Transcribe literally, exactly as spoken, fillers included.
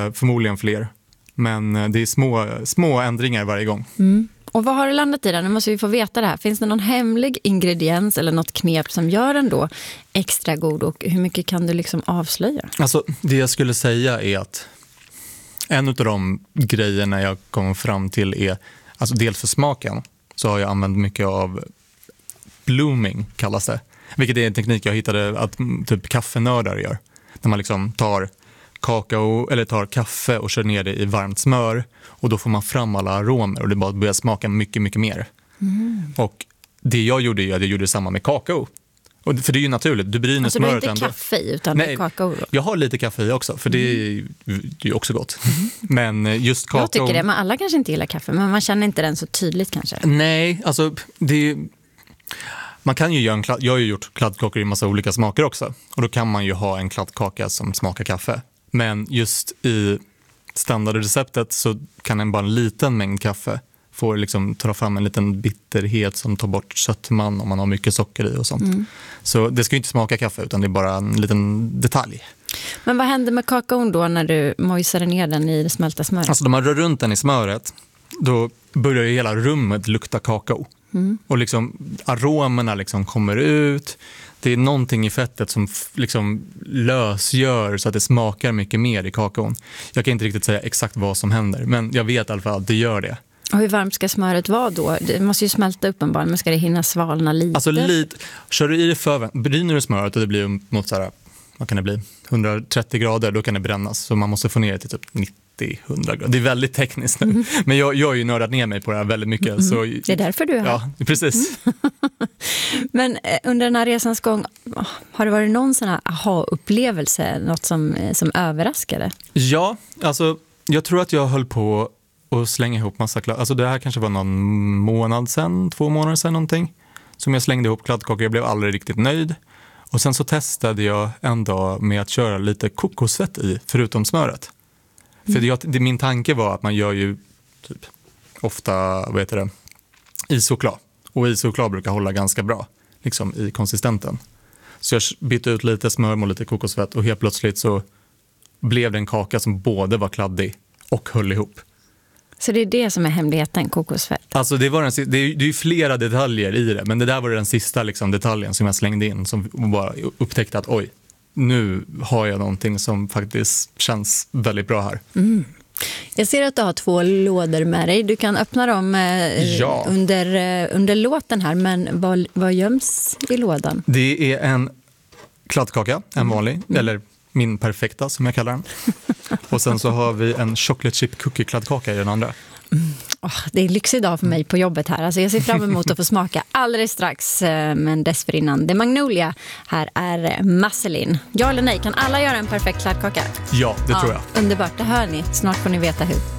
eh, förmodligen fler. Men eh, det är små, små ändringar varje gång. Mm. Och vad har du landat i den? Nu måste vi få veta det här. Finns det någon hemlig ingrediens eller något knep som gör den då extra god? Och hur mycket kan du liksom avslöja? Alltså, det jag skulle säga är att en av de grejerna jag kom fram till är, alltså dels för smaken så har jag använt mycket av blooming kallas det. Vilket är en teknik jag hittade att typ kaffenördar gör. När man liksom tar kakao eller tar kaffe och kör ner det i varmt smör och då får man fram alla aromer och det bara börjar smaka mycket, mycket mer. Mm. Och det jag gjorde är att jag gjorde samma med kakao. Och för det är ju naturligt, du bryner alltså, smöret ändå. Alltså det är inte kaffe i utan Nej, kakao då? Jag har lite kaffe i också för det är, det är ju också gott. Mm. Men just kakao... Jag tycker det, men alla kanske inte gillar kaffe men man känner inte den så tydligt kanske. Nej, alltså det är... Man kan ju göra en kladd, jag har ju gjort kladdkakor i massa olika smaker också. Och då kan man ju ha en kladdkaka som smakar kaffe. Men just i standardreceptet så kan en bara en liten mängd kaffe få liksom ta fram en liten bitterhet som tar bort sötman om man har mycket socker i och sånt. Mm. Så det ska ju inte smaka kaffe utan det är bara en liten detalj. Men vad händer med kakaon då när du mojsar ner den i det smälta smöret? Alltså när man rör runt den i smöret då börjar ju hela rummet lukta kakao. Mm. Och liksom aromerna liksom kommer ut. Det är någonting i fettet som f- liksom lösgör så att det smakar mycket mer i kakaon. Jag kan inte riktigt säga exakt vad som händer, men jag vet i alla fall att det gör det. Och hur varmt ska smöret vara då? Det måste ju smälta uppenbarligen, men ska det hinna svalna lite? Alltså lite, kör du i det för bryner du smöret och det blir mot så här, vad kan det bli? hundratrettio grader, då kan det brännas. Så man måste få ner det till typ nittio till hundra grader. Det är väldigt tekniskt nu. Mm. Men jag, jag har ju nördat ner mig på det här väldigt mycket. Mm. Så, det är därför du är här. Ja, precis. Mm. Men eh, under den här resans gång, har det varit någon sån här aha-upplevelse? Något som, eh, som överraskade? Ja, alltså jag tror att jag höll på att slänga ihop massa kladd. Alltså det här kanske var någon månad sedan, två månader sedan någonting. Som jag slängde ihop kladdkakor. Jag blev aldrig riktigt nöjd. Och sen så testade jag en dag med att köra lite kokosfett i, förutom smöret. För det, det, min tanke var att man gör ju typ, ofta, vad heter det, ischoklad. Och ischoklad brukar hålla ganska bra liksom, i konsistenten. Så jag bytte ut lite smör och lite kokosfett och helt plötsligt så blev det en kaka som både var kladdig och höll ihop. Så det är det som är hemligheten, kokosfett? Alltså det, var den, det, är, det är ju flera detaljer i det, men det där var den sista liksom, detaljen som jag slängde in som bara upptäckte att oj, nu har jag någonting som faktiskt känns väldigt bra här. Mm. Jag ser att du har två lådor med dig. Du kan öppna dem eh, ja. under, eh, under låten här, men vad, vad göms i lådan? Det är en kladdkaka, en vanlig, mm. eller min perfekta som jag kallar den. Och sen så har vi en chocolate chip cookie kladdkaka i den andra. Mm. Oh, det är en lyxig dag för mig på jobbet här. Alltså jag ser fram emot att få smaka alldeles strax. Men dessförinnan, det Magnolia. Här är Masselin. Ja eller nej, kan alla göra en perfekt kladdkaka? Ja, det ja, tror jag. Underbart, det hör ni. Snart får ni veta hur.